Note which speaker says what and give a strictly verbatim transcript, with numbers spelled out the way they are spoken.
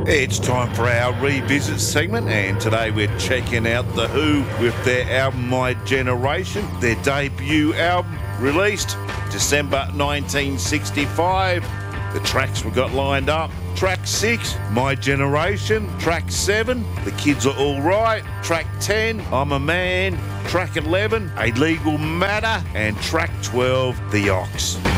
Speaker 1: It's time for our revisit segment, and today we're checking out The Who with their album My Generation, their debut album released December nineteen sixty-five. The tracks we've got lined up: track six, My Generation; track seven, The Kids Are All Right; track ten, I'm a Man; track eleven, A Legal Matter; and track twelve, The Ox.